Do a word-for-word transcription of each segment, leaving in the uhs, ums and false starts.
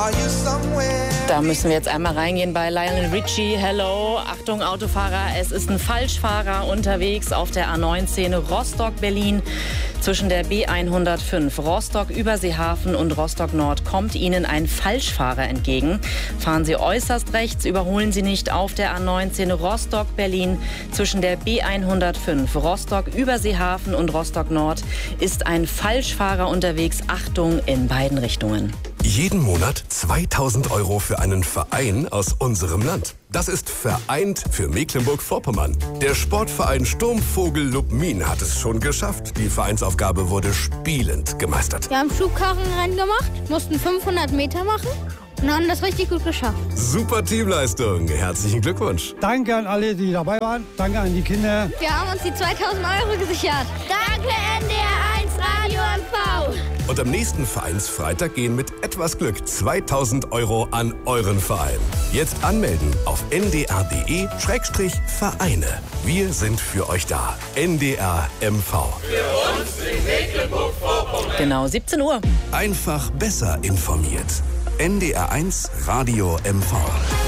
Da müssen wir jetzt einmal reingehen bei Lionel Richie. Hello, Achtung Autofahrer, es ist ein Falschfahrer unterwegs auf der A neunzehn Rostock-Berlin. Zwischen der B hundertfünf Rostock-Überseehafen und Rostock-Nord kommt Ihnen ein Falschfahrer entgegen. Fahren Sie äußerst rechts, überholen Sie nicht auf der A neunzehn Rostock-Berlin. Zwischen der B hundertfünf Rostock-Überseehafen und Rostock-Nord ist ein Falschfahrer unterwegs. Achtung in beiden Richtungen. Jeden Monat zweitausend Euro für einen Verein aus unserem Land. Das ist vereint für Mecklenburg-Vorpommern. Der Sportverein Sturmvogel Lubmin hat es schon geschafft. Die Vereinsaufgabe wurde spielend gemeistert. Wir haben Schubkarrenrennen gemacht, mussten fünfhundert Meter machen und haben das richtig gut geschafft. Super Teamleistung. Herzlichen Glückwunsch. Danke an alle, die dabei waren. Danke an die Kinder. Wir haben uns die zweitausend Euro gesichert. Danke N D R eins Radio M V. Und am nächsten Vereinsfreitag gehen mit etwas Glück zweitausend Euro an euren Verein. Jetzt anmelden auf n d r punkt d e Schrägstrich Vereine. Wir sind für euch da. N D R M V. Für uns in Mecklenburg-Vorpommern. Genau, siebzehn Uhr. Einfach besser informiert. N D R eins Radio M V.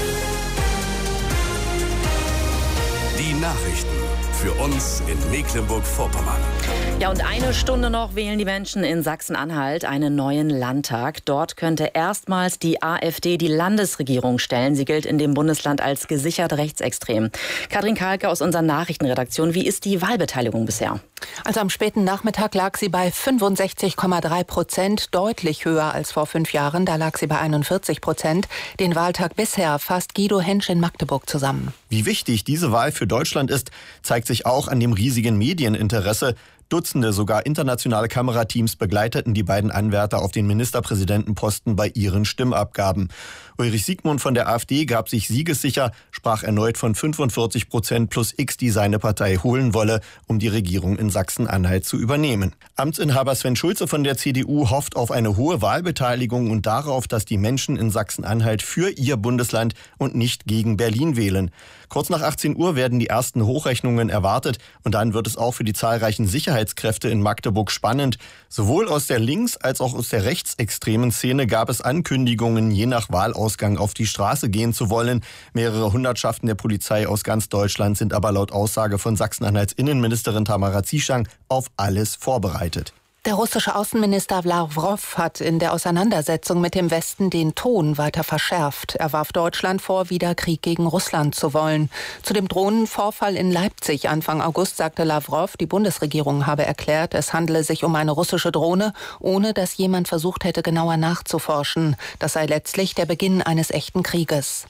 Die Nachrichten für uns in Mecklenburg-Vorpommern. Ja, und eine Stunde noch wählen die Menschen in Sachsen-Anhalt einen neuen Landtag. Dort könnte erstmals die AfD die Landesregierung stellen. Sie gilt in dem Bundesland als gesichert rechtsextrem. Katrin Kahlke aus unserer Nachrichtenredaktion. Wie ist die Wahlbeteiligung bisher? Also am späten Nachmittag lag sie bei fünfundsechzig Komma drei Prozent, deutlich höher als vor fünf Jahren. Da lag sie bei einundvierzig Prozent. Den Wahltag bisher fasst Guido Hensch in Magdeburg zusammen. Wie wichtig diese Wahl für Deutschland ist, zeigt sich auch an dem riesigen Medieninteresse. Dutzende, sogar internationale Kamerateams begleiteten die beiden Anwärter auf den Ministerpräsidentenposten bei ihren Stimmabgaben. Ulrich Siegmund von der AfD gab sich siegessicher, sprach erneut von fünfundvierzig Prozent plus X, die seine Partei holen wolle, um die Regierung in Sachsen-Anhalt zu übernehmen. Amtsinhaber Sven Schulze von der C D U hofft auf eine hohe Wahlbeteiligung und darauf, dass die Menschen in Sachsen-Anhalt für ihr Bundesland und nicht gegen Berlin wählen. Kurz nach achtzehn Uhr werden die ersten Hochrechnungen erwartet und dann wird es auch für die zahlreichen Sicherheitskräfte in Magdeburg spannend. Sowohl aus der links- als auch aus der rechtsextremen Szene gab es Ankündigungen, je nach Wahlausgang auf die Straße gehen zu wollen. Mehrere Hundertschaften der Polizei aus ganz Deutschland sind aber laut Aussage von Sachsen-Anhalts Innenministerin Tamara Zieschang auf alles vorbereitet. Der russische Außenminister Lavrov hat in der Auseinandersetzung mit dem Westen den Ton weiter verschärft. Er warf Deutschland vor, wieder Krieg gegen Russland zu wollen. Zu dem Drohnenvorfall in Leipzig Anfang August sagte Lavrov, die Bundesregierung habe erklärt, es handele sich um eine russische Drohne, ohne dass jemand versucht hätte, genauer nachzuforschen. Das sei letztlich der Beginn eines echten Krieges.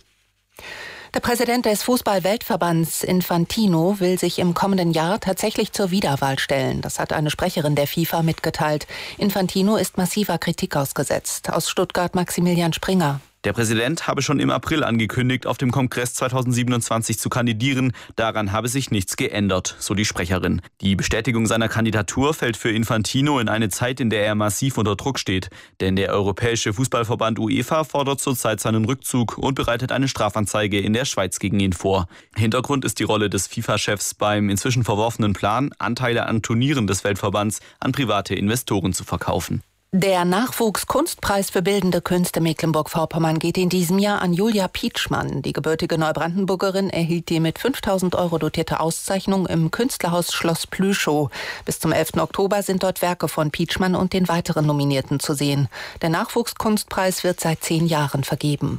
Der Präsident des Fußball-Weltverbands Infantino will sich im kommenden Jahr tatsächlich zur Wiederwahl stellen. Das hat eine Sprecherin der FIFA mitgeteilt. Infantino ist massiver Kritik ausgesetzt. Aus Stuttgart Maximilian Springer. Der Präsident habe schon im April angekündigt, auf dem Kongress zweitausendsiebenundzwanzig zu kandidieren. Daran habe sich nichts geändert, so die Sprecherin. Die Bestätigung seiner Kandidatur fällt für Infantino in eine Zeit, in der er massiv unter Druck steht. Denn der Europäische Fußballverband UEFA fordert zurzeit seinen Rückzug und bereitet eine Strafanzeige in der Schweiz gegen ihn vor. Hintergrund ist die Rolle des FIFA-Chefs beim inzwischen verworfenen Plan, Anteile an Turnieren des Weltverbands an private Investoren zu verkaufen. Der Nachwuchskunstpreis für bildende Künste Mecklenburg-Vorpommern geht in diesem Jahr an Julia Pietschmann. Die gebürtige Neubrandenburgerin erhielt die mit fünftausend Euro dotierte Auszeichnung im Künstlerhaus Schloss Plüschow. Bis zum elften Oktober sind dort Werke von Pietschmann und den weiteren Nominierten zu sehen. Der Nachwuchskunstpreis wird seit zehn Jahren vergeben.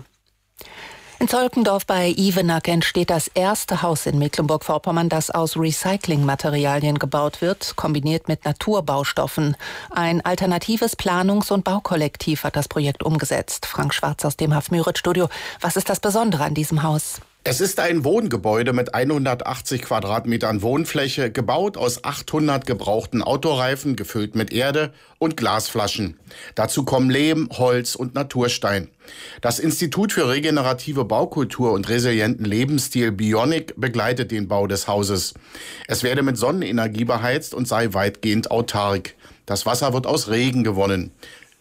In Zolkendorf bei Ivenack entsteht das erste Haus in Mecklenburg-Vorpommern, das aus Recyclingmaterialien gebaut wird, kombiniert mit Naturbaustoffen. Ein alternatives Planungs- und Baukollektiv hat das Projekt umgesetzt. Frank Schwarz aus dem Haf-Müritz-Studio. Was ist das Besondere an diesem Haus? Es ist ein Wohngebäude mit hundertachtzig Quadratmetern Wohnfläche, gebaut aus achthundert gebrauchten Autoreifen, gefüllt mit Erde und Glasflaschen. Dazu kommen Lehm, Holz und Naturstein. Das Institut für regenerative Baukultur und resilienten Lebensstil Bionic begleitet den Bau des Hauses. Es werde mit Sonnenenergie beheizt und sei weitgehend autark. Das Wasser wird aus Regen gewonnen.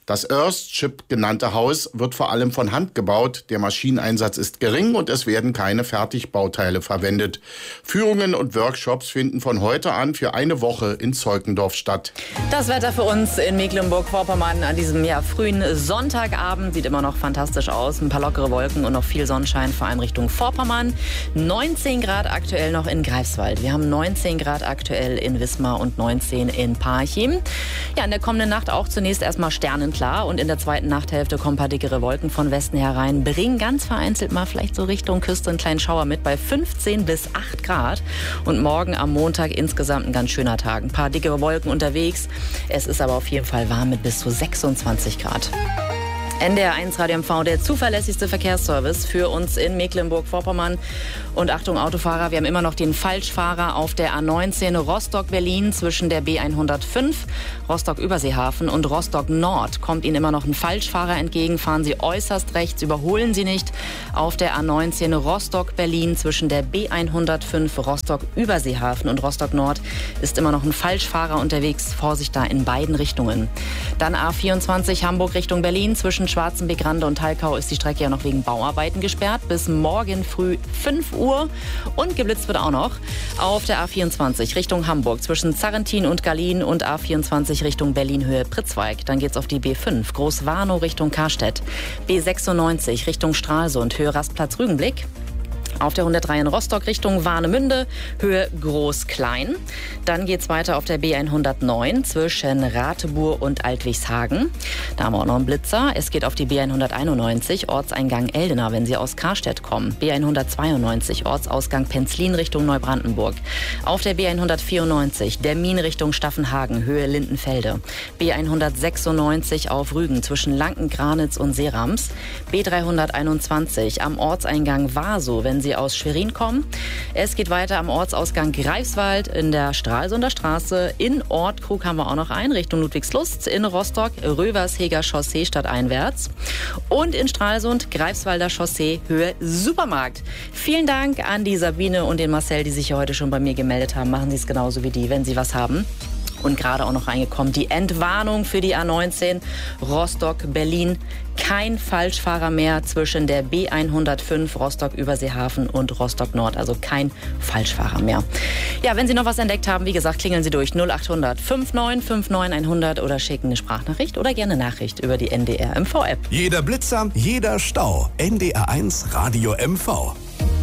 Das Earthship genannte Haus wird vor allem von Hand gebaut. Der Maschineneinsatz ist gering und es werden keine Fertigbauteile verwendet. Führungen und Workshops finden von heute an für eine Woche in Zeukendorf statt. Das Wetter für uns in Mecklenburg-Vorpommern an diesem ja, frühen Sonntagabend sieht immer noch fantastisch aus. Ein paar lockere Wolken und noch viel Sonnenschein, vor allem Richtung Vorpommern. neunzehn Grad aktuell noch in Greifswald. Wir haben neunzehn Grad aktuell in Wismar und neunzehn in Parchim. Ja, in der kommenden Nacht auch zunächst erstmal Sternenklar und in der zweiten Nachthälfte kommen ein paar dickere Wolken von Westen herein, bringen ganz vereinzelt mal vielleicht so Richtung Küste einen kleinen Schauer mit bei fünfzehn bis acht Grad. Und morgen am Montag insgesamt ein ganz schöner Tag. Ein paar dickere Wolken unterwegs. Es ist aber auf jeden Fall warm mit bis zu sechsundzwanzig Grad. N D R eins Radio M V, der zuverlässigste Verkehrsservice für uns in Mecklenburg-Vorpommern. Und Achtung Autofahrer, wir haben immer noch den Falschfahrer auf der A neunzehn Rostock-Berlin zwischen der B hundertfünf, Rostock-Überseehafen und Rostock-Nord. Kommt Ihnen immer noch ein Falschfahrer entgegen, fahren Sie äußerst rechts, überholen Sie nicht. Auf der A neunzehn Rostock-Berlin zwischen der B hundertfünf, Rostock-Überseehafen und Rostock-Nord ist immer noch ein Falschfahrer unterwegs. Vorsicht da in beiden Richtungen. Dann A vierundzwanzig Hamburg Richtung Berlin zwischen Schwarzenbeck, Rande und Talkau ist die Strecke ja noch wegen Bauarbeiten gesperrt bis morgen früh fünf Uhr. Und geblitzt wird auch noch auf der A vierundzwanzig Richtung Hamburg zwischen Zarrentin und Gallien und A vierundzwanzig Richtung Berlin-Höhe Pritzweig. Dann geht's auf die B fünf Großwarnow Richtung Karstedt. B sechsundneunzig Richtung Stralsund, Höhe Rastplatz-Rügenblick. Auf der hundertdrei in Rostock Richtung Warnemünde, Höhe Groß-Klein. Dann geht's weiter auf der B hundertneun zwischen Rathebur und Altwigshagen. Da haben wir auch noch einen Blitzer. Es geht auf die B hunderteinundneunzig, Ortseingang Eldena, wenn Sie aus Karstedt kommen. B hundertzweiundneunzig, Ortsausgang Penzlin Richtung Neubrandenburg. Auf der B hundertvierundneunzig, Dermin Richtung Staffenhagen, Höhe Lindenfelde. B hundertsechsundneunzig auf Rügen zwischen Lanken-Granitz und Seerams. B dreihunderteinundzwanzig am Ortseingang Warsow, wenn Sie aus Schwerin kommen. Es geht weiter am Ortsausgang Greifswald in der Stralsunder Straße. In Ortkrug haben wir auch noch einen Richtung Ludwigslust. In Rostock Röversheger Chaussee stadteinwärts. Und in Stralsund Greifswalder Chaussee Höhe Supermarkt. Vielen Dank an die Sabine und den Marcel, die sich hier heute schon bei mir gemeldet haben. Machen Sie es genauso wie die, wenn Sie was haben. Und gerade auch noch reingekommen, die Entwarnung für die A neunzehn Rostock-Berlin. Kein Falschfahrer mehr zwischen der B hundertfünf Rostock-Überseehafen und Rostock-Nord. Also kein Falschfahrer mehr. Ja, wenn Sie noch was entdeckt haben, wie gesagt, klingeln Sie durch null achthundert neunundfünfzig neunundfünfzig hundert oder schicken eine Sprachnachricht oder gerne Nachricht über die N D R M V-App. Jeder Blitzer, jeder Stau. N D R eins Radio M V.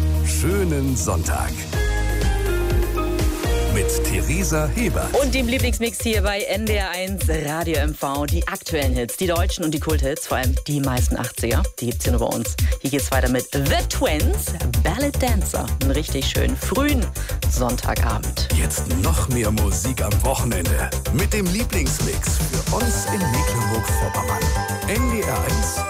Schönen Sonntag. Mit Theresa Hebert. Und dem Lieblingsmix hier bei N D R eins Radio M V. Die aktuellen Hits, die deutschen und die Kulthits, vor allem die meisten achtziger, die gibt's hier nur bei uns. Hier geht's weiter mit The Twins, Ballad Dancer. Einen richtig schönen frühen Sonntagabend. Jetzt noch mehr Musik am Wochenende. Mit dem Lieblingsmix für uns in Mecklenburg-Vorpommern. N D R eins